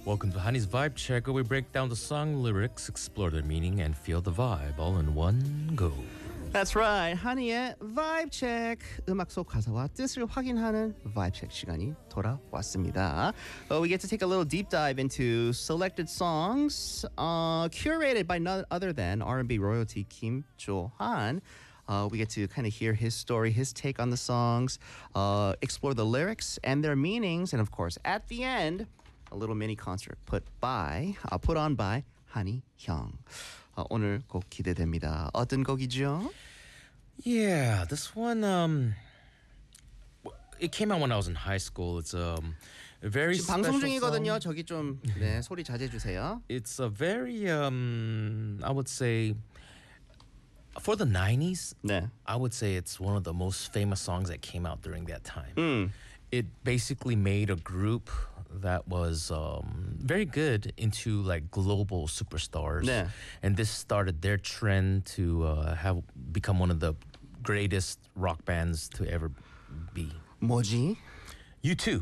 Welcome to Honey's Vibe Check, where we break down the song lyrics, explore their meaning, and feel the vibe all in one go. That's right. 한이의 Vibe Check. 음악 속 가사와 뜻을 확인하는 Vibe Check 시간이 돌아왔습니다. We get to take a little deep dive into selected songs curated by none other than R&B royalty Kim Jo-han. We get to kind of hear his story, his take on the songs, explore the lyrics and their meanings, and of course, at the end, a little mini concert put on by 한이 형. 오늘 곡 기대됩니다. 어떤 곡이죠? Yeah, this one, it came out when I was in high school. It's a very 지금 special 방송 중이거든요. song. 저기 좀 소리 자제해 주세요. It's a very, I would say, for the 90s, 네. I would say it's one of the most famous songs that came out during that time. It basically made a group that was very good into like global superstars. 네. And this started their trend to have become one of the greatest rock bands to ever be. 뭐지? U2.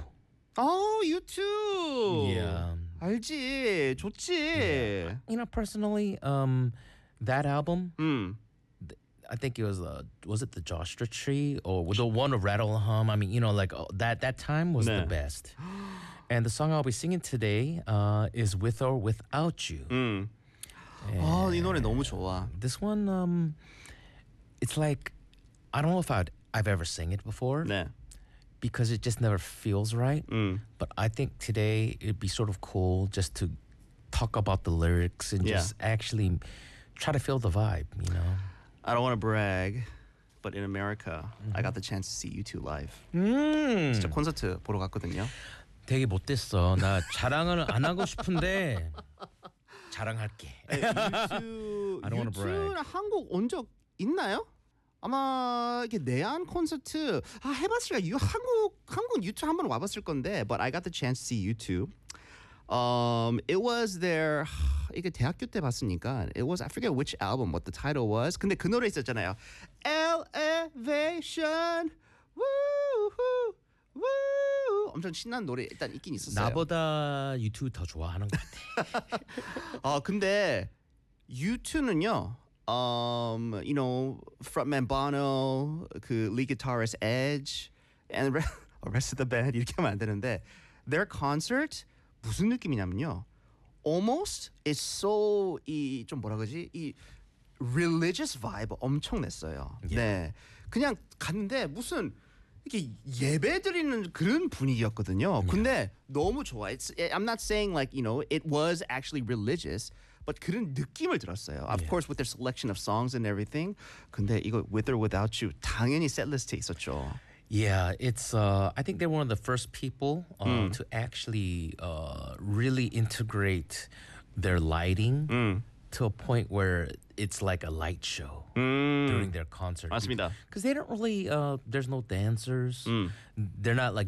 U2. Yeah. 알지. 좋지. You know, personally, that album, I think it was it the Joshua Tree or the one of Rattle and Hum? I mean, you know, like that time was 네. the best. And the song I'll be singing today is With or Without You. 이 노래 너무 좋아. This one, it's like, I don't know if I've ever sang it before 네. because it just never feels right. But I think today it'd be sort of cool just to talk about the lyrics and just actually try to feel the vibe, you know? I don't want to brag, but in America, I got the chance to see U2 live. 진짜 콘서트 보러 갔거든요. 되게 못됐어. 나 자랑을 안 하고 싶은데 자랑할게. U2, I don't wanna brag. U2는 한국 온 적 있나요? 아마 이게 내한 콘서트 해봤을까? 한국 U2 한번 와봤을 건데, but I got the chance to see U2. It was their 이게 대학교 때 봤으니까 it was I forget which album what the title was. 근데 그 노래 있었잖아요. Elevation. Woo. 엄청 신나는 노래 일단 있긴 있었어요. 나보다 U2 더 좋아하는 것 같아. 근데 U2는요. You know, frontman Bono, 그 lead guitarist Edge, and the rest of the band 이렇게 하면 안 되는데 their concert 무슨 느낌이냐면요. Almost is so 좀 뭐라 그러지? 이 religious vibe 엄청 냈어요. 네, 그냥 갔는데 무슨 이렇게 예배 드리는 그런 분위기였거든요. 근데 너무 좋아. I'm not saying like, you know, it was actually religious, but 그런 느낌을 들었어요. Of course, with their selection of songs and everything. 근데 이거 With or Without You 당연히 셋리스트에 있었죠. Yeah, it's. I think they're one of the first people to actually really integrate their lighting to a point where it's like a light show during their concert. 맞습니다. Because they don't really. There's no dancers. They're not like